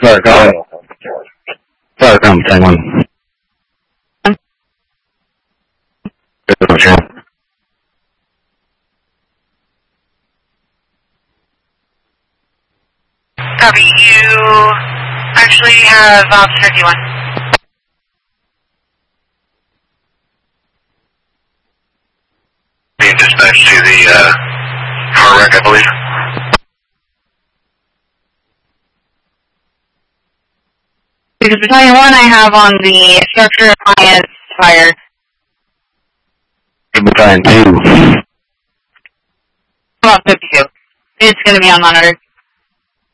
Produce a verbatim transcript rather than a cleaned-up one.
Sorry, Colin. Sorry, Colin, same one. Copy, you actually have option fifty-one. Being dispatched to the uh, car wreck, I believe. Because Battalion one I have on the structure appliance fire. Battalion two. About fifty-two. It's going to be on monitor.